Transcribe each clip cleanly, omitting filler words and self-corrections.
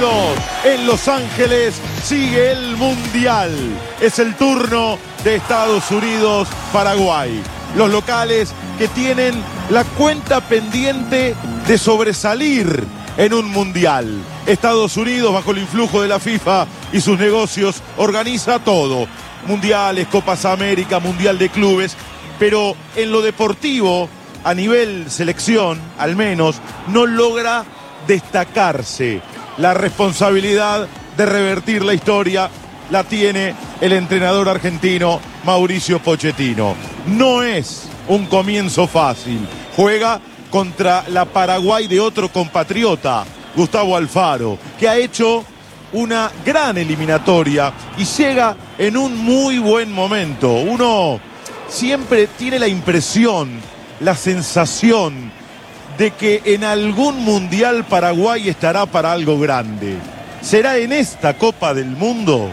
Unidos, en Los Ángeles, sigue el Mundial. Es el turno de Estados Unidos, Paraguay. Los locales que tienen la cuenta pendiente de sobresalir en un Mundial. Estados Unidos, bajo el influjo de la FIFA y sus negocios, organiza todo. Mundiales, Copas América, Mundial de Clubes, pero en lo deportivo, a nivel selección, al menos, no logra destacarse. La responsabilidad de revertir la historia la tiene el entrenador argentino Mauricio Pochettino. No es un comienzo fácil. Juega contra la Paraguay de otro compatriota, Gustavo Alfaro, que ha hecho una gran eliminatoria y llega en un muy buen momento. Uno siempre tiene la impresión, la sensación de que en algún mundial Paraguay estará para algo grande. ¿Será en esta Copa del Mundo?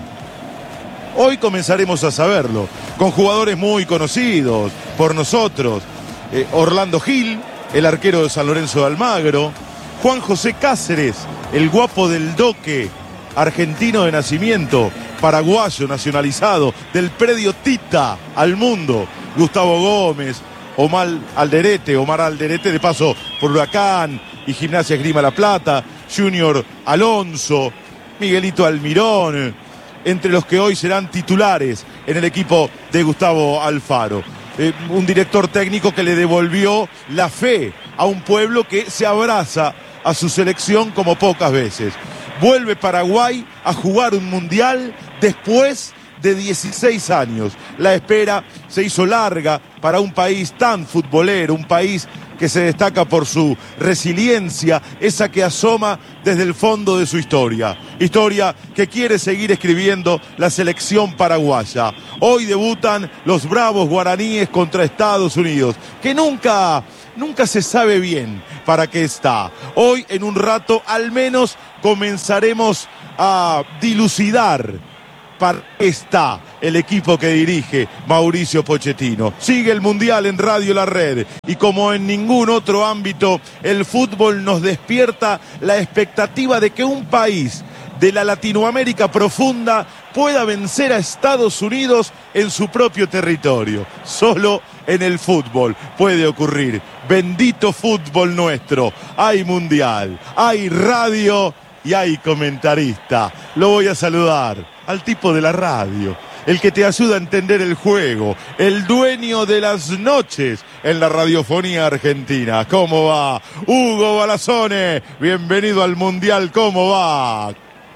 Hoy comenzaremos a saberlo, con jugadores muy conocidos por nosotros. Orlando Gil, el arquero de San Lorenzo de Almagro. Juan José Cáceres, el guapo del Doque, argentino de nacimiento, paraguayo nacionalizado, del predio Tita al mundo. Gustavo Gómez, Omar Alderete de paso por Huracán y Gimnasia Esgrima La Plata, Junior Alonso, Miguelito Almirón, entre los que hoy serán titulares en el equipo de Gustavo Alfaro. Un director técnico que le devolvió la fe a un pueblo que se abraza a su selección como pocas veces. Vuelve Paraguay a jugar un mundial después de 16 años. La espera se hizo larga para un país tan futbolero, un país que se destaca por su resiliencia, esa que asoma desde el fondo de su historia. Historia que quiere seguir escribiendo la selección paraguaya. Hoy debutan los bravos guaraníes contra Estados Unidos, que nunca se sabe bien para qué está. Hoy, en un rato, al menos comenzaremos a dilucidar para qué está el equipo que dirige Mauricio Pochettino. Sigue el Mundial en Radio La Red y como en ningún otro ámbito, el fútbol nos despierta la expectativa de que un país de la Latinoamérica profunda pueda vencer a Estados Unidos en su propio territorio. Solo en el fútbol puede ocurrir. Bendito fútbol nuestro. Hay Mundial, hay radio y hay comentarista. Lo voy a saludar al tipo de la radio, el que te ayuda a entender el juego, el dueño de las noches en la radiofonía argentina. ¿Cómo va? Hugo Balazone, bienvenido al Mundial. ¿Cómo va?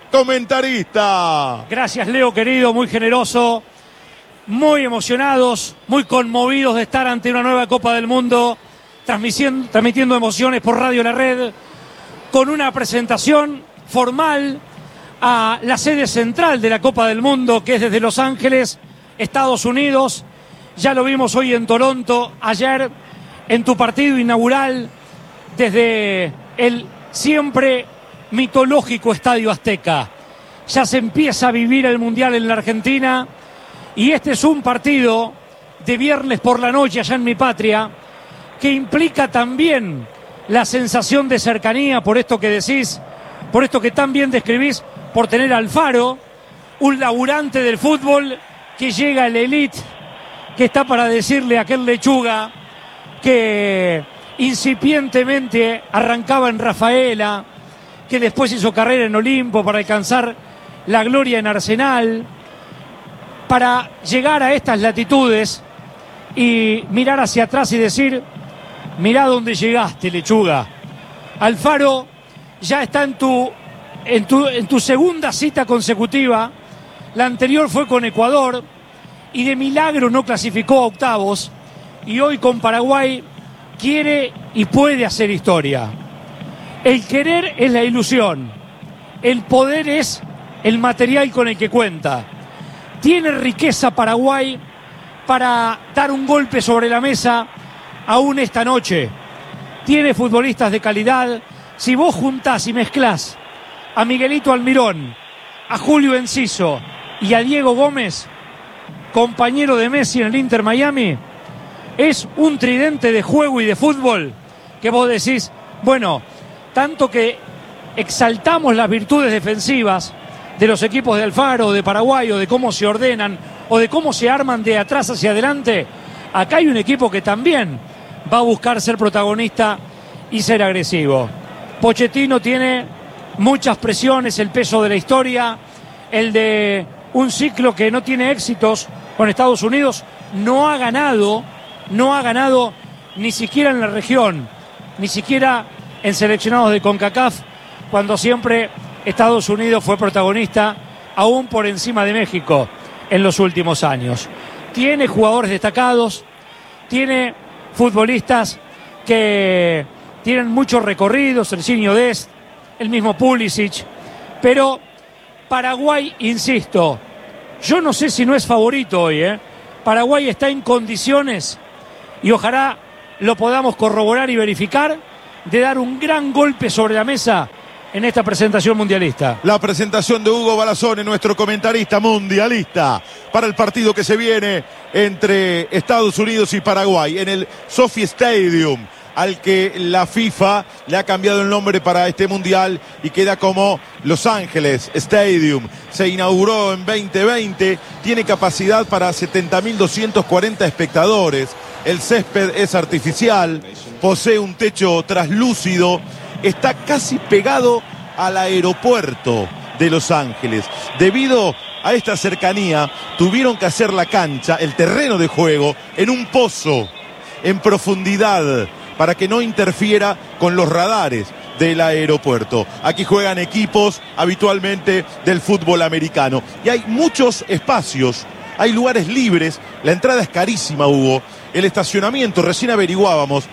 Comentarista. Gracias, Leo, querido, muy generoso, muy emocionados, muy conmovidos de estar ante una nueva Copa del Mundo, transmitiendo emociones por Radio La Red, con una presentación formal a la sede central de la Copa del Mundo, que es desde Los Ángeles, Estados Unidos. Ya lo vimos hoy en Toronto, ayer en tu partido inaugural, desde el siempre mitológico Estadio Azteca. Ya se empieza a vivir el Mundial en la Argentina y este es un partido de viernes por la noche allá en mi patria que implica también la sensación de cercanía, por esto que decís, por esto que tan bien describís, por tener a Alfaro, un laburante del fútbol que llega a la elite, que está para decirle a aquel Lechuga que incipientemente arrancaba en Rafaela, que después hizo carrera en Olimpo para alcanzar la gloria en Arsenal, para llegar a estas latitudes y mirar hacia atrás y decir: mirá dónde llegaste, Lechuga. Alfaro ya está en tu segunda cita consecutiva. La anterior fue con Ecuador y de milagro no clasificó a octavos, y hoy con Paraguay quiere y puede hacer historia. El querer es la ilusión, el poder es el material con el que cuenta. Tiene riqueza Paraguay para dar un golpe sobre la mesa aún esta noche. Tiene futbolistas de calidad. Si vos juntás y mezclás a Miguelito Almirón, a Julio Enciso y a Diego Gómez, compañero de Messi en el Inter Miami, es un tridente de juego y de fútbol que vos decís, bueno, tanto que exaltamos las virtudes defensivas de los equipos de Alfaro, de Paraguay, o de cómo se ordenan, o de cómo se arman de atrás hacia adelante, acá hay un equipo que también va a buscar ser protagonista y ser agresivo. Pochettino tiene muchas presiones, el peso de la historia, el de un ciclo que no tiene éxitos con Estados Unidos, no ha ganado ni siquiera en la región, ni siquiera en seleccionados de CONCACAF, cuando siempre Estados Unidos fue protagonista, aún por encima de México en los últimos años. Tiene jugadores destacados, tiene futbolistas que tienen mucho recorrido, Serginho Dest, el mismo Pulisic, pero Paraguay, insisto, yo no sé si no es favorito hoy, Paraguay está en condiciones, y ojalá lo podamos corroborar y verificar, de dar un gran golpe sobre la mesa en esta presentación mundialista. La presentación de Hugo Balazzone, nuestro comentarista mundialista, para el partido que se viene entre Estados Unidos y Paraguay en el SoFi Stadium, al que la FIFA le ha cambiado el nombre para este mundial y queda como Los Ángeles Stadium. Se inauguró en 2020, tiene capacidad para 70.240 espectadores. El césped es artificial, posee un techo traslúcido, está casi pegado al aeropuerto de Los Ángeles. Debido a esta cercanía, tuvieron que hacer la cancha, el terreno de juego, en un pozo, en profundidad, para que no interfiera con los radares del aeropuerto. Aquí juegan equipos habitualmente del fútbol americano. Y hay muchos espacios, hay lugares libres. La entrada es carísima, Hugo. El estacionamiento, recién averiguábamos,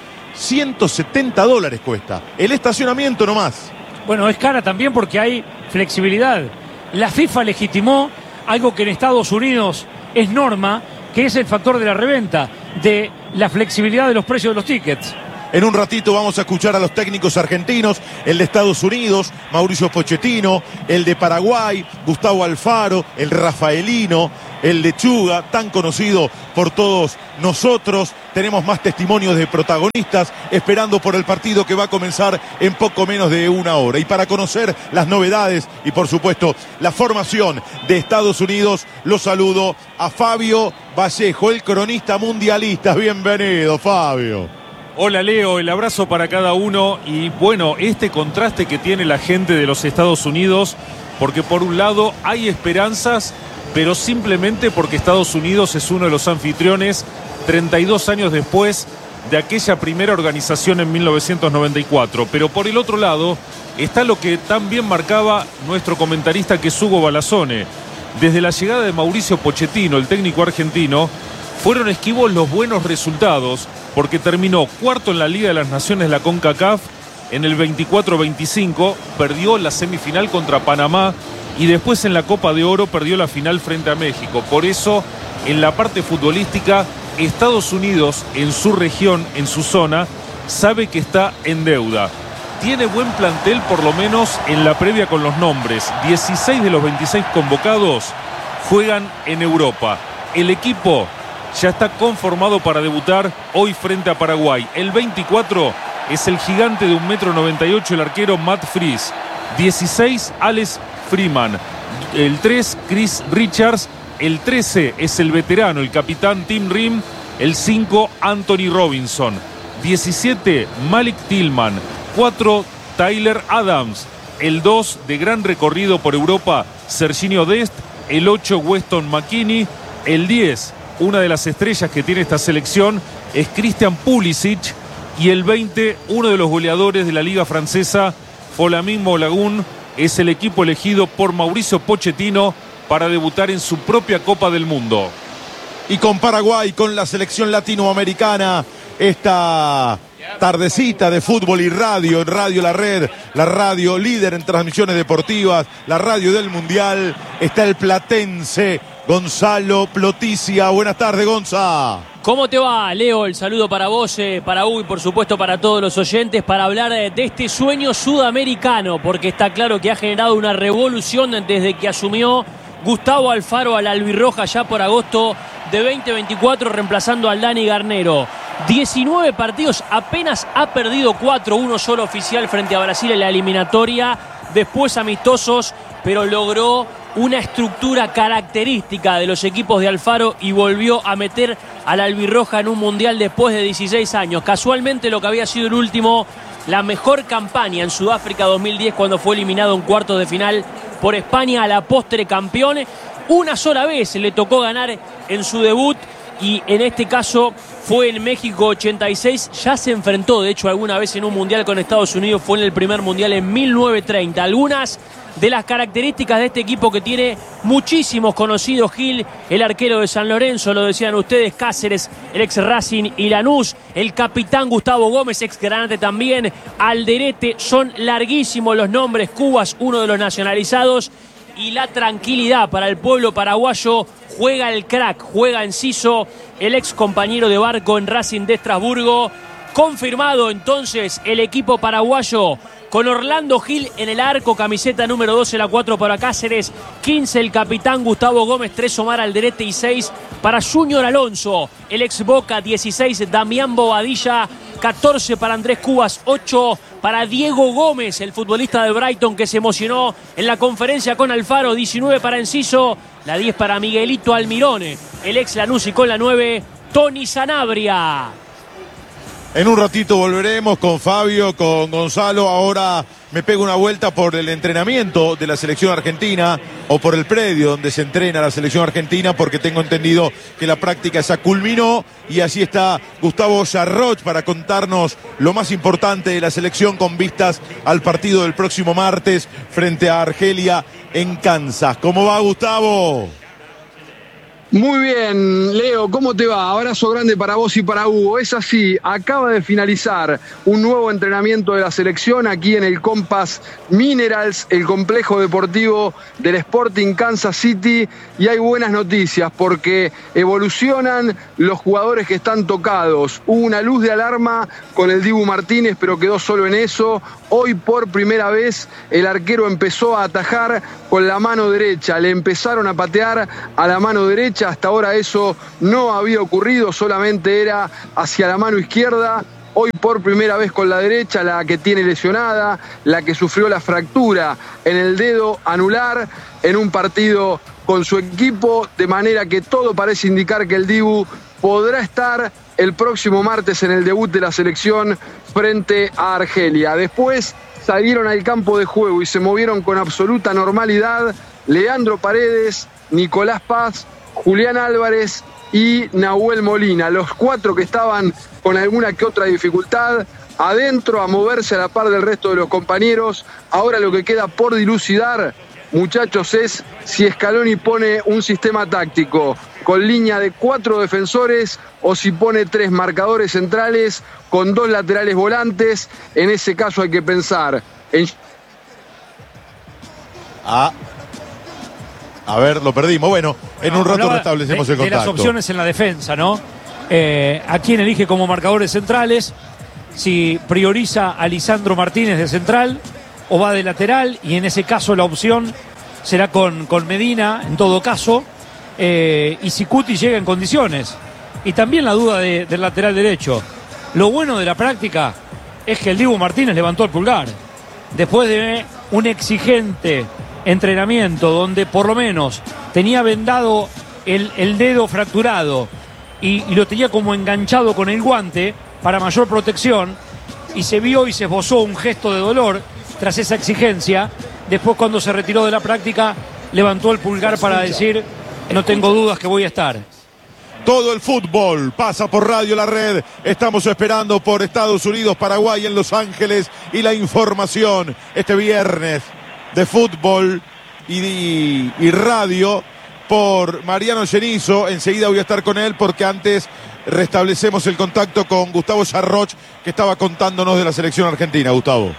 $170 cuesta. El estacionamiento nomás. Bueno, es cara también porque hay flexibilidad. La FIFA legitimó algo que en Estados Unidos es norma, que es el factor de la reventa, de la flexibilidad de los precios de los tickets. En un ratito vamos a escuchar a los técnicos argentinos, el de Estados Unidos, Mauricio Pochettino, el de Paraguay, Gustavo Alfaro, el rafaelino, el Lechuga, tan conocido por todos nosotros. Tenemos más testimonios de protagonistas esperando por el partido que va a comenzar en poco menos de una hora. Y para conocer las novedades y por supuesto la formación de Estados Unidos, los saludo a Fabio Vallejo, el cronista mundialista. Bienvenido, Fabio. Hola Leo, el abrazo para cada uno. Y bueno, este contraste que tiene la gente de los Estados Unidos, porque por un lado hay esperanzas, pero simplemente porque Estados Unidos es uno de los anfitriones 32 años después de aquella primera organización en 1994. Pero por el otro lado está lo que también marcaba nuestro comentarista, que es Hugo Balazzone. Desde la llegada de Mauricio Pochettino, el técnico argentino, fueron esquivos los buenos resultados, porque terminó cuarto en la Liga de las Naciones, la CONCACAF, en el 24-25, perdió la semifinal contra Panamá y después en la Copa de Oro perdió la final frente a México. Por eso, en la parte futbolística, Estados Unidos, en su región, en su zona, sabe que está en deuda. Tiene buen plantel, por lo menos en la previa con los nombres. 16 de los 26 convocados juegan en Europa. El equipo ya está conformado para debutar hoy frente a Paraguay. El 24 es el gigante de 1,98 m, el arquero Matt Fries. 16, Alex Freeman. El 3, Chris Richards. El 13 es el veterano, el capitán Tim Rim. El 5, Anthony Robinson. 17, Malik Tillman. 4, Tyler Adams. El 2, de gran recorrido por Europa, Serginho Dest. El 8, Weston McKennie. El 10, una de las estrellas que tiene esta selección, es Christian Pulisic. Y el 20, uno de los goleadores de la Liga Francesa, Folamin Balogun, es el equipo elegido por Mauricio Pochettino para debutar en su propia Copa del Mundo. Y con Paraguay, con la selección latinoamericana, esta tardecita de fútbol y radio, en Radio La Red, la radio líder en transmisiones deportivas, la radio del Mundial, está el platense Gonzalo Ploticia. Buenas tardes, Gonza. ¿Cómo te va, Leo? El saludo para vos, para Hugo y por supuesto para todos los oyentes, para hablar de este sueño sudamericano, porque está claro que ha generado una revolución desde que asumió Gustavo Alfaro a la albirroja ya por agosto de 2024, reemplazando al Dani Garnero. 19 partidos, apenas ha perdido 4, uno solo oficial frente a Brasil en la eliminatoria, después amistosos, pero logró una estructura característica de los equipos de Alfaro y volvió a meter a la albirroja en un mundial después de 16 años. Casualmente lo que había sido el último, la mejor campaña en Sudáfrica 2010 cuando fue eliminado en cuartos de final por España, a la postre campeón. Una sola vez le tocó ganar en su debut y en este caso fue en México 86. Ya se enfrentó de hecho alguna vez en un mundial con Estados Unidos, fue en el primer mundial en 1930. Algunas de las características de este equipo que tiene muchísimos conocidos: Gil, el arquero de San Lorenzo, lo decían ustedes, Cáceres, el ex Racing y Lanús, el capitán Gustavo Gómez, ex Granate también, Alderete. Son larguísimos los nombres. Cubas, uno de los nacionalizados. Y la tranquilidad para el pueblo paraguayo. Juega el crack, juega Enciso, el ex compañero de Barco en Racing de Estrasburgo. Confirmado entonces el equipo paraguayo con Orlando Gil en el arco, camiseta número 12, la 4 para Cáceres, 15 el capitán Gustavo Gómez, 3 Omar Alderete y 6 para Junior Alonso, el ex Boca, 16 Damián Bobadilla, 14 para Andrés Cubas, 8 para Diego Gómez, el futbolista de Brighton que se emocionó en la conferencia con Alfaro, 19 para Enciso, la 10 para Miguelito Almirone, el ex Lanús, y con la 9 Tony Sanabria. En un ratito volveremos con Fabio, con Gonzalo. Ahora me pego una vuelta por el entrenamiento de la selección argentina o por el predio donde se entrena la selección argentina, porque tengo entendido que la práctica ya culminó y allí está Gustavo Sarroch para contarnos lo más importante de la selección con vistas al partido del próximo martes frente a Argelia en Kansas. ¿Cómo va, Gustavo? Muy bien, Leo, ¿cómo te va? Abrazo grande para vos y para Hugo. Es así, acaba de finalizar un nuevo entrenamiento de la selección aquí en el Compass Minerals, el complejo deportivo del Sporting Kansas City, y hay buenas noticias porque evolucionan los jugadores que están tocados. Hubo una luz de alarma con el Dibu Martínez, pero quedó solo en eso. Hoy por primera vez el arquero empezó a atajar con la mano derecha, le empezaron a patear a la mano derecha. Hasta ahora eso no había ocurrido, solamente era hacia la mano izquierda. Hoy por primera vez con la derecha, la que tiene lesionada, la que sufrió la fractura en el dedo anular en un partido con su equipo, de manera que todo parece indicar que el Dibu podrá estar el próximo martes en el debut de la selección frente a Argelia. Después salieron al campo de juego y se movieron con absoluta normalidad Leandro Paredes, Nicolás Paz, Julián Álvarez y Nahuel Molina, los 4 que estaban con alguna que otra dificultad adentro, a moverse a la par del resto de los compañeros. Ahora lo que queda por dilucidar, muchachos, es si Scaloni pone un sistema táctico con línea de 4 defensores o si pone 3 marcadores centrales con 2 laterales volantes. En ese caso hay que pensar en... A ver, lo perdimos. Bueno, en un rato restablecemos el contacto. De las opciones en la defensa, ¿no? ¿A quién elige como marcadores centrales? Si prioriza a Lisandro Martínez de central o va de lateral, y en ese caso la opción será con Medina, en todo caso, y si Cuti llega en condiciones. Y también la duda del lateral derecho. Lo bueno de la práctica es que el Dibu Martínez levantó el pulgar. Después de un exigente entrenamiento donde por lo menos tenía vendado el dedo fracturado y lo tenía como enganchado con el guante para mayor protección, y se vio y se esbozó un gesto de dolor tras esa exigencia. Después, cuando se retiró de la práctica, levantó el pulgar para decir: no tengo dudas que voy a estar. Todo el fútbol pasa por Radio La Red. Estamos esperando por Estados Unidos, Paraguay, en Los Ángeles, y la información este viernes de fútbol y radio por Mariano Genizo. Enseguida voy a estar con él, porque antes restablecemos el contacto con Gustavo Sarroch, que estaba contándonos de la selección argentina. Gustavo.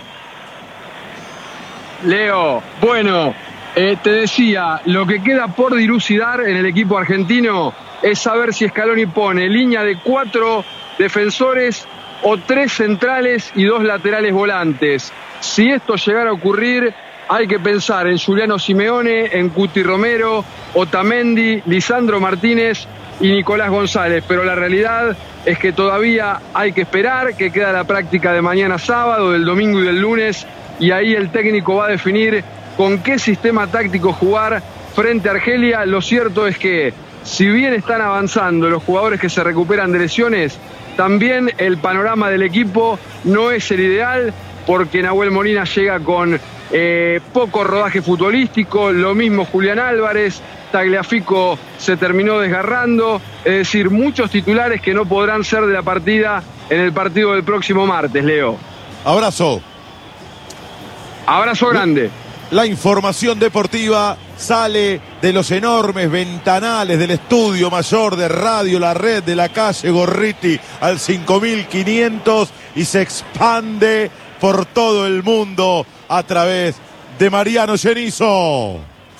Leo, bueno, te decía, lo que queda por dilucidar en el equipo argentino es saber si Scaloni pone línea de 4 defensores o 3 centrales y 2 laterales volantes. Si esto llegara a ocurrir, hay que pensar en Juliano Simeone, en Cuti Romero, Otamendi, Lisandro Martínez y Nicolás González. Pero la realidad es que todavía hay que esperar, que queda la práctica de mañana sábado, del domingo y del lunes, y ahí el técnico va a definir con qué sistema táctico jugar frente a Argelia. Lo cierto es que, si bien están avanzando los jugadores que se recuperan de lesiones, también el panorama del equipo no es el ideal, porque Nahuel Molina llega con poco rodaje futbolístico, lo mismo Julián Álvarez, Tagliafico se terminó desgarrando, es decir, muchos titulares que no podrán ser de la partida en el partido del próximo martes, Leo. Abrazo. Abrazo grande. La información deportiva sale de los enormes ventanales del estudio mayor de Radio La Red de la calle Gorriti al 5500 y se expande por todo el mundo a través de Mariano Genizo.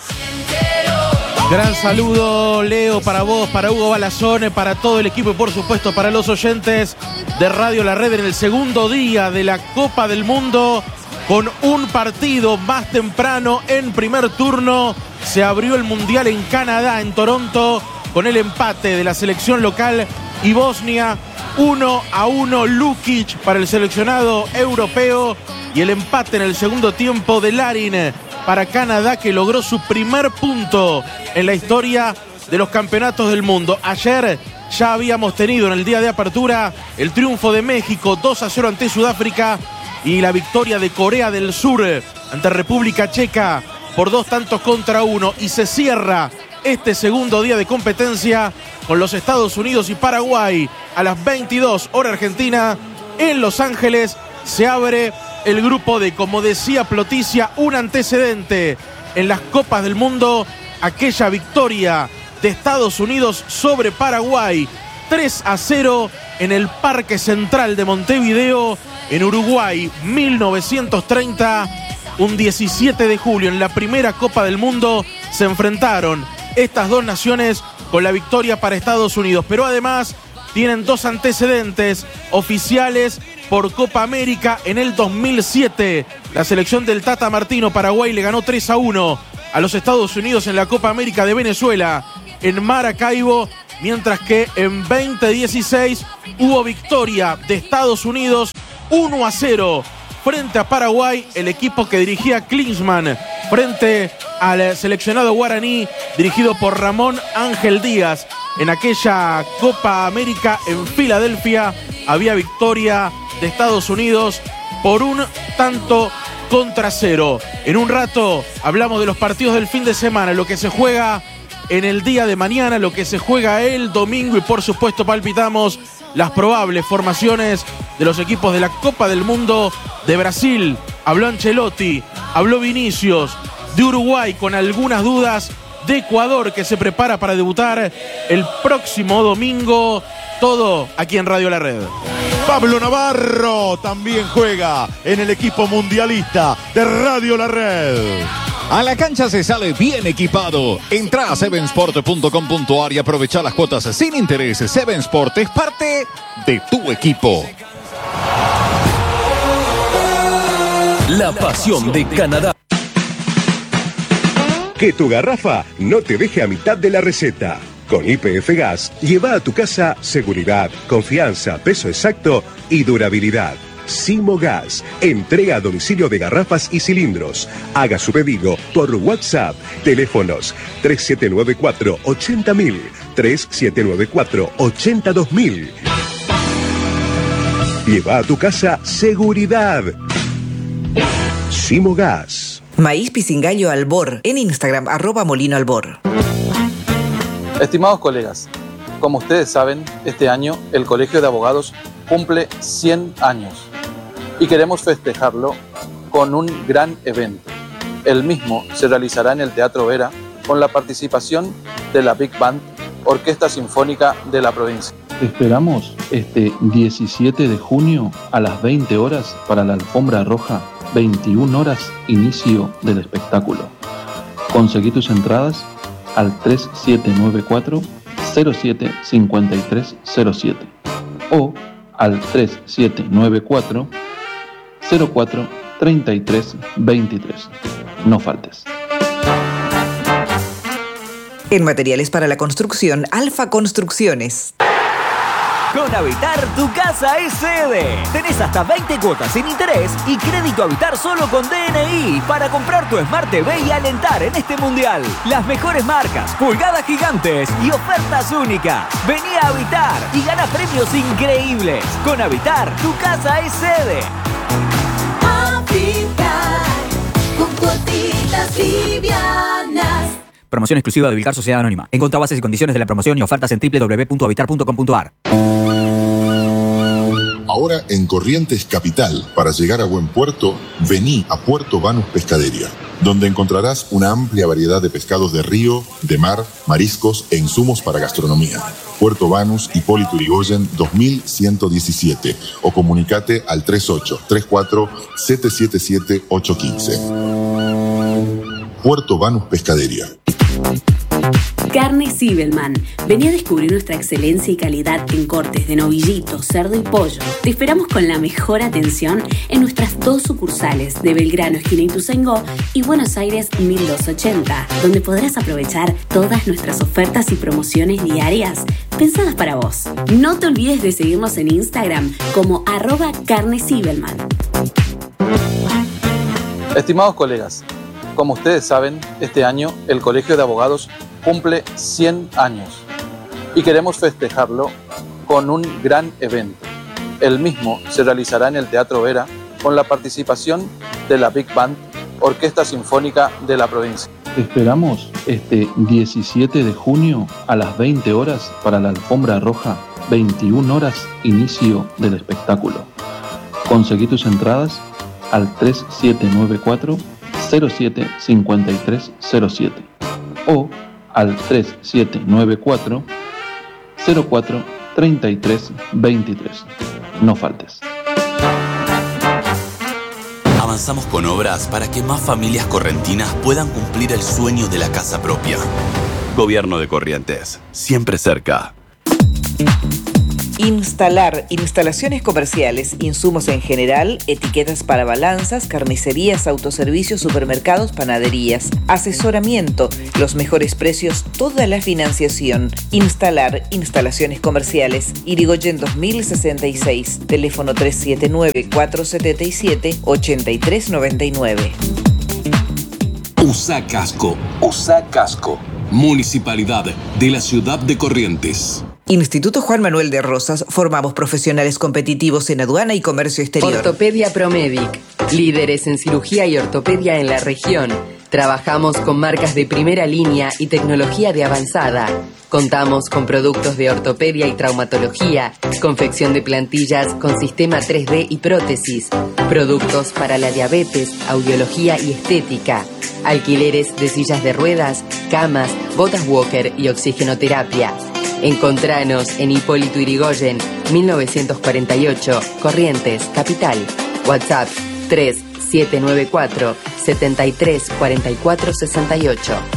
Gran saludo, Leo, para vos, para Hugo Balazón, para todo el equipo y por supuesto para los oyentes de Radio La Red en el segundo día de la Copa del Mundo. Con un partido más temprano en primer turno se abrió el Mundial en Canadá, en Toronto, con el empate de la selección local y Bosnia. 1-1 Lukic para el seleccionado europeo y el empate en el segundo tiempo de Larin para Canadá, que logró su primer punto en la historia de los campeonatos del mundo. Ayer ya habíamos tenido en el día de apertura el triunfo de México 2-0 ante Sudáfrica y la victoria de Corea del Sur ante República Checa por 2-1 y se cierra este segundo día de competencia con los Estados Unidos y Paraguay a las 22 hora argentina en Los Ángeles. Se abre el grupo D, como decía Ploticia, un antecedente en las Copas del Mundo, aquella victoria de Estados Unidos sobre Paraguay 3-0 en el Parque Central de Montevideo, en Uruguay, 1930, un 17 de julio, en la primera Copa del Mundo, se enfrentaron estas dos naciones con la victoria para Estados Unidos. Pero además tienen dos antecedentes oficiales por Copa América. En el 2007, la selección del Tata Martino, Paraguay, le ganó 3-1 a los Estados Unidos en la Copa América de Venezuela, en Maracaibo, mientras que en 2016 hubo victoria de Estados Unidos 1-0 frente a Paraguay, el equipo que dirigía Klinsmann frente al seleccionado guaraní dirigido por Ramón Ángel Díaz. En aquella Copa América en Filadelfia había victoria de Estados Unidos por 1-0. En un rato hablamos de los partidos del fin de semana, lo que se juega en el día de mañana, lo que se juega el domingo y por supuesto palpitamos las probables formaciones de los equipos de la Copa del Mundo. De Brasil habló Ancelotti, habló Vinicius, de Uruguay con algunas dudas, de Ecuador que se prepara para debutar el próximo domingo. Todo aquí en Radio La Red. Pablo Navarro también juega en el equipo mundialista de Radio La Red. A la cancha se sale bien equipado. Entra a sevensport.com.ar y aprovecha las cuotas sin intereses. Sevensport es parte de tu equipo. La pasión de Canadá. Que tu garrafa no te deje a mitad de la receta. Con YPF Gas, lleva a tu casa seguridad, confianza, peso exacto y durabilidad. Simo Gas, entrega a domicilio de garrafas y cilindros. Haga su pedido por WhatsApp. Teléfonos 3794-80000, 3794-82000. Lleva a tu casa seguridad. Simo Gas. Maíz Pisingallo Albor, en Instagram, @molinoalbor. Estimados colegas, como ustedes saben, este año el Colegio de Abogados cumple 100 años y queremos festejarlo con un gran evento. El mismo se realizará en el Teatro Vera con la participación de la Big Band, Orquesta Sinfónica de la provincia. Te esperamos este 17 de junio a las 20 horas para la alfombra roja, 21 horas inicio del espectáculo. Conseguí tus entradas al 3794-075307 o al 3794-043323. No faltes. En materiales para la construcción, Alfa Construcciones. Con Habitar, tu casa es sede. Tenés hasta 20 cuotas sin interés y crédito Habitar solo con DNI para comprar tu Smart TV y alentar en este mundial. Las mejores marcas, pulgadas gigantes y ofertas únicas. Vení a Habitar y gana premios increíbles. Con Habitar, tu casa es sede. Habitar, con cuotitas livianas. Promoción exclusiva de Vilcar Sociedad Anónima. Encontrá bases y condiciones de la promoción y ofertas en www.habitar.com.ar. Ahora en Corrientes Capital, para llegar a buen puerto, vení a Puerto Banús Pescadería, donde encontrarás una amplia variedad de pescados de río, de mar, mariscos e insumos para gastronomía. Puerto Banús, Hipólito Yrigoyen, 2117. O comunicate al 3834-777-815. Puerto Banús Pescadería. Carne Zibelman. Vení a descubrir nuestra excelencia y calidad en cortes de novillito, cerdo y pollo. Te esperamos con la mejor atención en nuestras 2 sucursales de Belgrano, esquina Ituzaingó, y Buenos Aires 1280, donde podrás aprovechar todas nuestras ofertas y promociones diarias pensadas para vos. No te olvides de seguirnos en Instagram como @carnezibelman. Estimados colegas, como ustedes saben, este año el Colegio de Abogados cumple 100 años y queremos festejarlo con un gran evento. El mismo se realizará en el Teatro Vera con la participación de la Big Band, Orquesta Sinfónica de la provincia. Te esperamos este 17 de junio a las 20 horas para la alfombra roja, 21 horas inicio del espectáculo. Conseguí tus entradas al 3794-075307 o al 3794-043323. No faltes. Avanzamos con obras para que más familias correntinas puedan cumplir el sueño de la casa propia. Gobierno de Corrientes, siempre cerca. Instalar, instalaciones comerciales, insumos en general, etiquetas para balanzas, carnicerías, autoservicios, supermercados, panaderías, asesoramiento, los mejores precios, toda la financiación. Instalar, instalaciones comerciales, Irigoyen 2066, teléfono 379-477-8399. USA Casco, Municipalidad de la Ciudad de Corrientes. Instituto Juan Manuel de Rosas, formamos profesionales competitivos en aduana y comercio exterior. Ortopedia Promedic, líderes en cirugía y ortopedia en la región. Trabajamos con marcas de primera línea y tecnología de avanzada. Contamos con productos de ortopedia y traumatología, confección de plantillas con sistema 3D y prótesis, productos para la diabetes, audiología y estética, alquileres de sillas de ruedas, camas, botas walker y oxigenoterapia. Encontranos en Hipólito Yrigoyen, 1948, Corrientes, Capital. WhatsApp 3794-734468.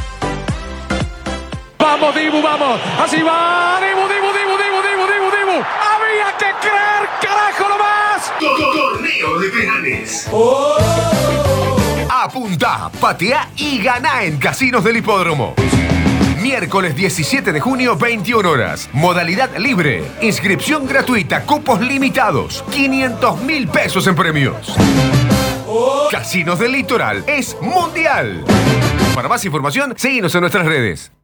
Vamos, Dibu, vamos. Así va. Dibu. Había que creer, carajo, nomás. Torneo de penales. Apunta, patea y gana en Casinos del Hipódromo. Miércoles 17 de junio, 21 horas. Modalidad libre. Inscripción gratuita. Cupos limitados. 500.000 pesos en premios. Casinos del Litoral es mundial. Para más información, síguenos en nuestras redes.